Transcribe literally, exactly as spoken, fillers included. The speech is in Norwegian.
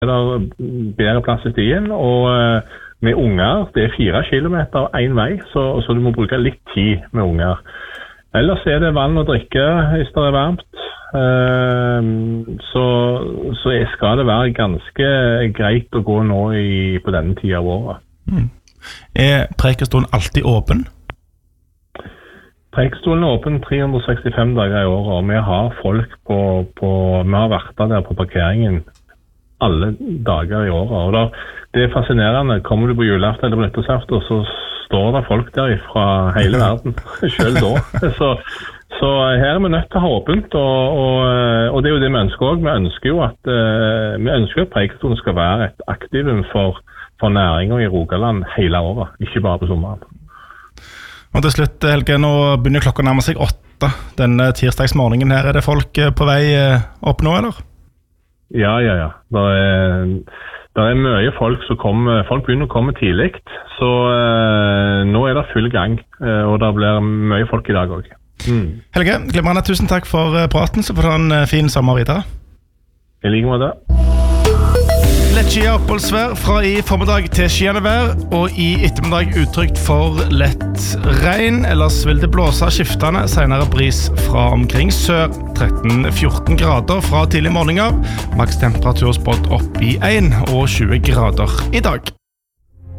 er det bedre plass i stien, og uh, med unger, det er fire kilometer en vei, så, så du må bruke litt tid med unger. Ellers er det vann å drikke hvis det er varmt, uh, så, så skal det være ganske greit å gå nå i, på denne tiden av året. Mm. Er Preikestolen alltid åpen? Preikestolen er åpen tre hundre sekstifem dager i året, og vi har folk på, på vi har vært der på parkeringen alle dager i året. Og da, det er fascinerende. Kommer du på julaften eller på nyttårsaften, så står det folk der fra hele verden, selv da. Så, så her er vi nødt til å ha åpent, og, og, og det er jo det vi ønsker også. Vi ønsker jo at, vi ønsker at Preikestolen skal være et aktivum for for næringer i Rogaland hele året, ikke bare på sommeren. Og til slutt, Helge, nå begynner klokka nærme seg åtte. Denne tirsdagsmorgenen her, er det folk på vei opp nå, eller? Ja, ja, ja. Det er, det er mye folk som kommer, folk begynner å komme tidlig, så eh, nå er det full gang, og det blir mye folk i dag også. Mm. Helge, glimrende, tusen takk for praten, så får du ha en fin sommer videre. I like måte. Lett skyet oppholdsvær fra i formiddag til skyende vær, og i ettermiddag utrygt for lett regn. Ellers vil det blåse skiftende, senere bris fra omkring sør. tretten til fjorten grader fra tidlig morgen av. Maks temperatur spådd opp i en og tjue grader i dag.